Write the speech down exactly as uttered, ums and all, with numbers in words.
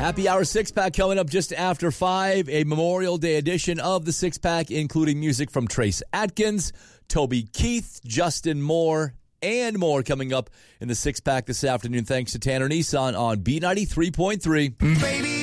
Happy Hour Six Pack coming up just after five. A Memorial Day edition of the Six Pack, including music from Trace Atkins, Toby Keith, Justin Moore, and more coming up in the Six Pack this afternoon. Thanks to Tanner Nissan on B ninety-three point three. Baby.